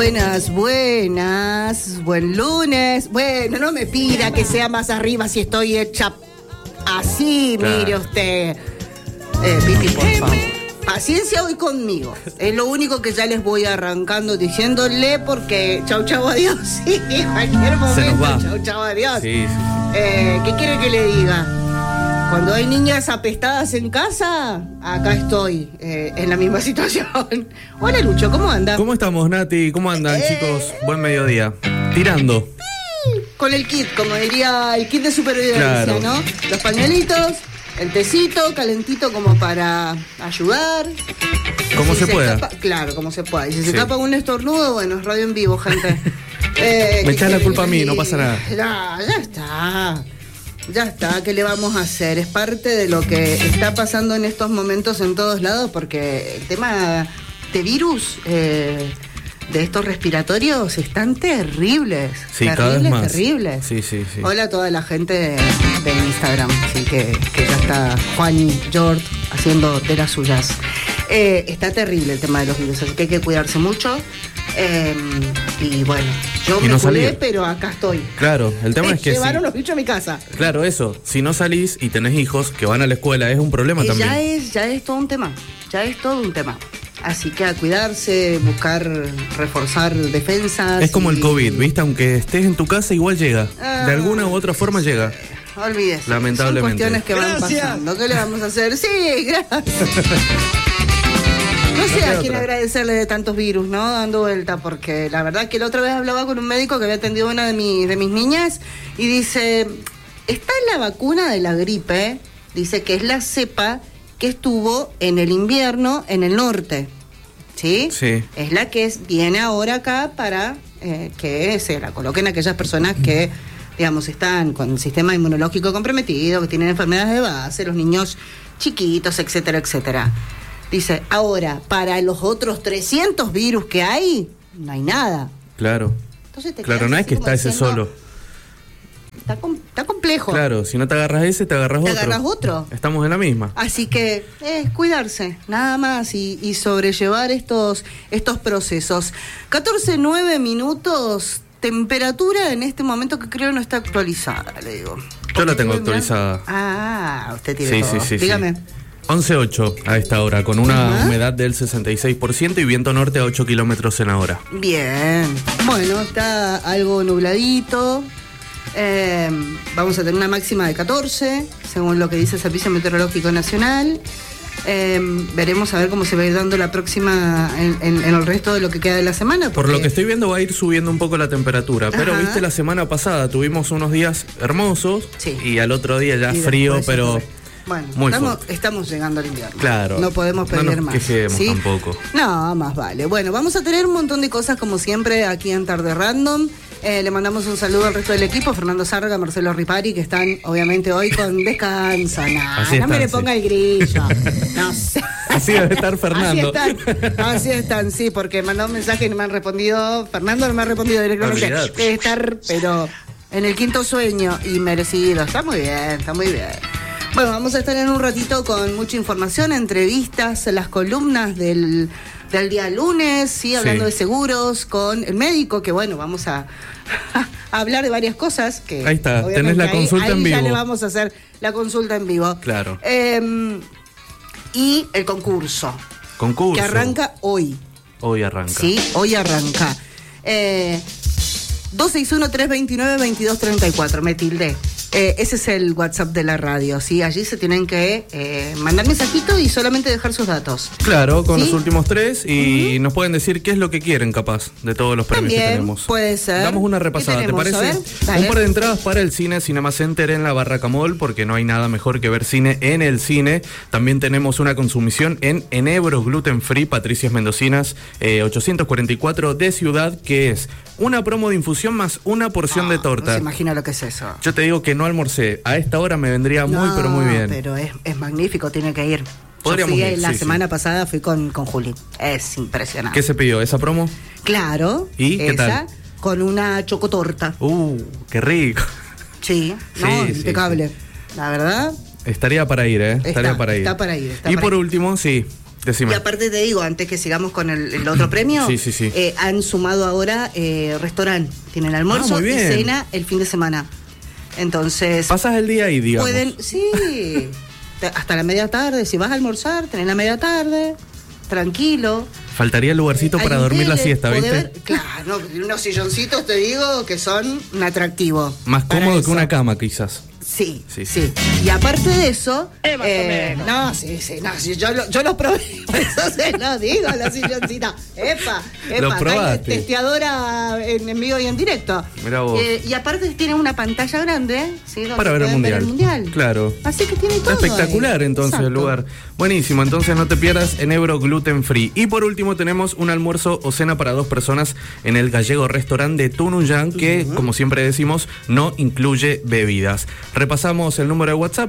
Buenas, buenas, buen lunes. Bueno, no me pida que sea más arriba si estoy hecha así, claro. Mire usted. Pipi, por favor. Paciencia hoy conmigo. Es lo único que ya les voy arrancando diciéndole porque chau, adiós. Sí, cualquier momento. Chau, adiós. Sí. ¿Qué quiere que le diga? Cuando hay niñas apestadas en casa, acá estoy, en la misma situación. Hola, Lucho, ¿cómo anda? ¿Cómo estamos, Nati? ¿Cómo andan, chicos? Buen mediodía. Tirando. Con el kit, como diría el kit de supervivencia, claro. ¿No? Los pañuelitos, el tecito, calentito como para ayudar. Como se pueda. Claro, como se pueda. Y si se tapa un estornudo, bueno, es radio en vivo, gente. Me echás la culpa a mí, no pasa nada. Ya está. Ya está, ¿qué le vamos a hacer? Es parte de lo que está pasando en estos momentos en todos lados, porque el tema de virus, de estos respiratorios, están terribles. Sí, cada vez más. Terribles. Sí. Hola a toda la gente de Instagram, así que ya está Juani, George, haciendo de las suyas. Está terrible el tema de los virus, así que hay que cuidarse mucho. Y bueno, yo me cuidé, pero acá estoy. Claro, el tema es que llevaron los bichos a mi casa. Claro, eso. Si no salís y tenés hijos que van a la escuela, es un problema también. Ya es todo un tema. Así que a cuidarse, buscar, reforzar defensas. Es como el COVID, ¿viste? Aunque estés en tu casa, igual llega. De alguna u otra forma llega. Olvídese. Lamentablemente. Son cuestiones que van pasando. ¿Qué le vamos a hacer? Sí, gracias. No sé a quién agradecerle de tantos virus, ¿no? Dando vuelta, porque la verdad que la otra vez hablaba con un médico que había atendido a una de mis niñas y dice, está en la vacuna de la gripe, dice que es la cepa que estuvo en el invierno en el norte, ¿sí? Sí. Es la que viene ahora acá para que se la coloquen a aquellas personas que, digamos, están con el sistema inmunológico comprometido, que tienen enfermedades de base, los niños chiquitos, etcétera, etcétera. Dice, ahora, para los otros 300 virus que hay, no hay nada. Claro. Entonces claro, no es que está ese solo. Está complejo. Claro, si no te agarras ese, te agarras otro. Estamos en la misma. Así que cuidarse, nada más, y sobrellevar estos procesos. 14:09 minutos, temperatura en este momento que creo no está actualizada, le digo. Yo la tengo actualizada. Usted tiene todo. Sí. Dígame. 11:08 a esta hora, con una humedad del 66% y viento norte a 8 kilómetros en la hora. Bien. Bueno, está algo nubladito. Vamos a tener una máxima de 14, según lo que dice el Servicio Meteorológico Nacional. Veremos a ver cómo se va a ir dando la próxima en el resto de lo que queda de la semana. Por lo que estoy viendo va a ir subiendo un poco la temperatura. Pero viste, la semana pasada tuvimos unos días hermosos y al otro día ya frío, pero... Bueno, estamos llegando al invierno. Claro. No podemos pedir más. No nos quejemos tampoco. No, más vale. Bueno, vamos a tener un montón de cosas como siempre aquí en Tarde Random. Le mandamos un saludo al resto del equipo, Fernando Sarga, Marcelo Ripari, que están obviamente hoy con descanso. No me le ponga el grillo. No sé. Así debe estar Fernando. Así están, sí, porque mandó un mensaje y no me han respondido. Fernando no me ha respondido directamente. Debe estar, pero en el quinto sueño y merecido. Está muy bien. Bueno, vamos a estar en un ratito con mucha información, entrevistas, las columnas del día lunes, ¿sí? Hablando de seguros con el médico, que bueno, vamos a hablar de varias cosas. Que ahí está, tenés la consulta en vivo. Ya le vamos a hacer la consulta en vivo. Claro. Y el concurso. Que arranca hoy. Hoy arranca. Sí, hoy arranca. 261-329-2234, me tildé. Ese es el WhatsApp de la radio, ¿sí? Allí se tienen que mandar mensajito y solamente dejar sus datos. Claro, con los últimos 3 y nos pueden decir qué es lo que quieren, capaz, de todos los premios que tenemos. Puede ser. Damos una repasada, ¿te parece? Un par de entradas para el cine Cinema Center en la Barraca Mall, porque no hay nada mejor que ver cine en el cine. También tenemos una consumición en Enebro Gluten Free, Patricias Mendocinas, 844 de Ciudad, que es una promo de infusión más una porción de torta. No se imagina lo que es eso. Yo te digo que no almorcé. A esta hora me vendría pero muy bien. Pero es magnífico, tiene que ir. Podríamos ir, la semana pasada fui con Juli. Es impresionante. ¿Qué se pidió? ¿Esa promo? Claro. ¿Y qué tal? Con una chocotorta. Qué rico. Sí, impecable. La verdad. Estaría para ir, Estaría para ir. Está para ir. Por último, decime. Y aparte te digo, antes que sigamos con el otro premio, sí. Han sumado ahora restaurante. Tienen almuerzo y cena el fin de semana. Entonces... Pasas el día ahí, digamos. Sí, hasta la media tarde. Si vas a almorzar, tenés la media tarde, tranquilo. Faltaría el lugarcito para dormir la siesta, ¿viste? Claro, unos silloncitos te digo que son un atractivo. Más cómodo que una cama, quizás. Sí. Y aparte de eso, yo los probé, por eso se lo digo, los silloncitos. Epa, lo probaste. Testeadora en vivo y en directo. Mirá vos. Y aparte tiene una pantalla grande, ¿sí? Para ver el mundial. Claro. Así que tiene todo. Espectacular ahí. Entonces. Exacto. El lugar. Buenísimo, entonces no te pierdas Enebro Gluten Free. Y por último tenemos un almuerzo o cena para 2 personas en el Gallego Restaurant de Tunuyán, que como siempre decimos, no incluye bebidas. Repasamos el número de WhatsApp,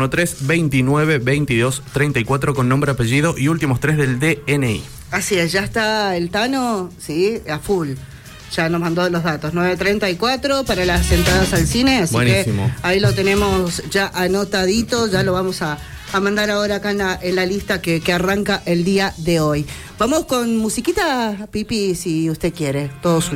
2613-292234 con nombre, apellido y últimos 3 del DNI. Así es, ya está el Tano, sí, a full. Ya nos mandó los datos, 9:34 para las entradas al cine, así Buenísimo. Que ahí lo tenemos ya anotadito, ya lo vamos a mandar ahora acá en la lista que arranca el día de hoy. Vamos con musiquita, Pipi, si usted quiere, todo suyo.